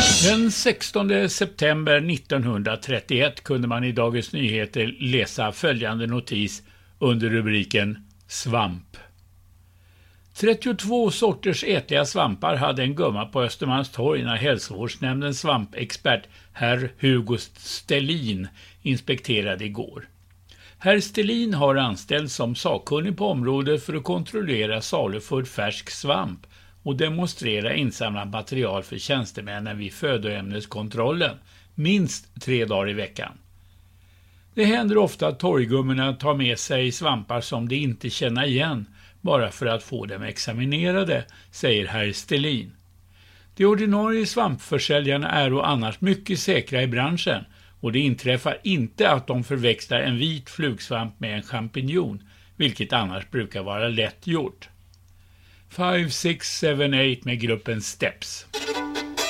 Den 16 september 1931 kunde man i Dagens Nyheter läsa följande notis under rubriken Svamp. 32 sorters ätliga svampar hade en gumma på Östermalmstorg när hälsovårdsnämndens svampexpert herr Hugo Stellin inspekterade igår. Herr Stellin har anställts som sakkunnig på området för att kontrollera saluförd färsk svamp och demonstrera insamlat material för tjänstemännen vid födoämneskontrollen minst 3 dagar i veckan. Det händer ofta att torggummorna tar med sig svampar som de inte känner igen bara för att få dem examinerade, säger herr Stellin. De ordinarie svampförsäljarna är och annars mycket säkra i branschen och det inträffar inte att de förväxlar en vit flugsvamp med en champinjon, vilket annars brukar vara lätt gjort. 5, 6, 7, 8 med gruppen Steps.